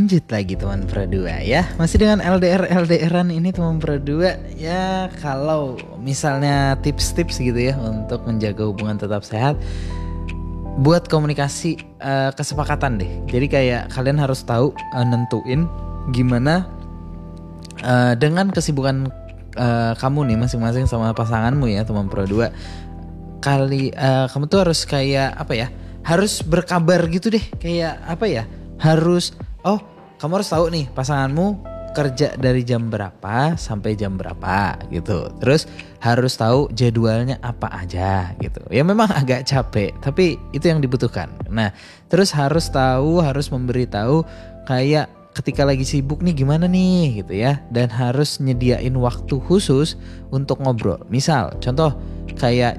Lanjut lagi teman Pro2 ya. Masih dengan LDR-LDRan ini teman Pro2. Ya kalau misalnya tips-tips gitu ya untuk menjaga hubungan tetap sehat, buat komunikasi kesepakatan deh. Jadi kayak kalian harus tahu nentuin gimana dengan kesibukan kamu nih masing-masing sama pasanganmu ya teman Pro2. Kamu tuh harus kayak apa ya? Harus berkabar gitu deh. Kayak apa ya? Kamu harus tahu nih pasanganmu kerja dari jam berapa sampai jam berapa gitu. Terus harus tahu jadwalnya apa aja gitu. Ya memang agak capek, tapi itu yang dibutuhkan. Nah, terus harus memberitahu kayak ketika lagi sibuk nih gimana nih gitu ya. Dan harus nyediain waktu khusus untuk ngobrol. Misal, contoh kayak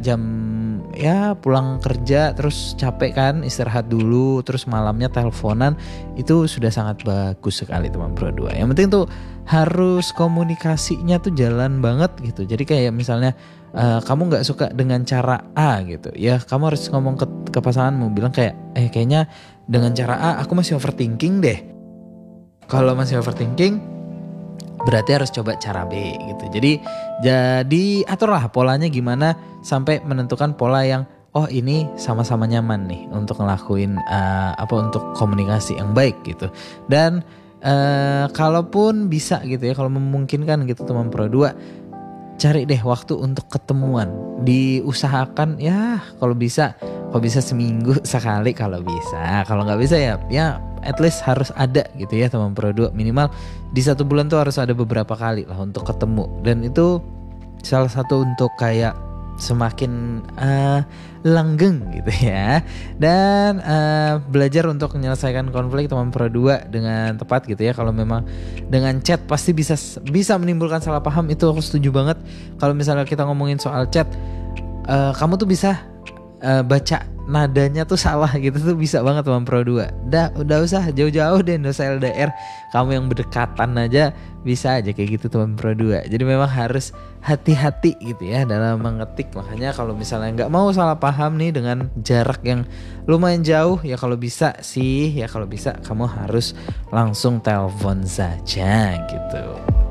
pulang kerja terus capek kan, istirahat dulu terus malamnya teleponan, itu sudah sangat bagus sekali teman Pro2. Yang penting tuh harus komunikasinya tuh jalan banget gitu. Jadi kayak misalnya kamu gak suka dengan cara A gitu ya, kamu harus ngomong ke pasanganmu, bilang kayak kayaknya dengan cara A aku masih overthinking deh. Kalau masih overthinking berarti harus coba cara B gitu. Jadi aturlah polanya gimana sampai menentukan pola yang ini sama-sama nyaman nih untuk ngelakuin untuk komunikasi yang baik gitu. Dan kalaupun bisa gitu ya, kalau memungkinkan gitu teman Pro2, cari deh waktu untuk ketemuan. Diusahakan ya kalau bisa seminggu sekali kalau bisa. Kalau nggak bisa ya at least harus ada gitu ya teman Pro2. Minimal di 1 bulan tuh harus ada beberapa kali lah untuk ketemu. Dan itu salah satu untuk kayak semakin langgeng gitu ya. Dan belajar untuk menyelesaikan konflik teman Pro2 dengan tepat gitu ya. Kalau memang dengan chat pasti bisa menimbulkan salah paham, itu aku setuju banget. Kalau misalnya kita ngomongin soal chat, kamu tuh bisa baca nadanya tuh salah gitu tuh bisa banget teman Pro2. Udah usah jauh-jauh deh, udah usah LDR, kamu yang berdekatan aja bisa aja kayak gitu teman Pro2. Jadi memang harus hati-hati gitu ya dalam mengetik. Makanya kalau misalnya nggak mau salah paham nih dengan jarak yang lumayan jauh, ya kalau bisa kamu harus langsung telepon saja gitu.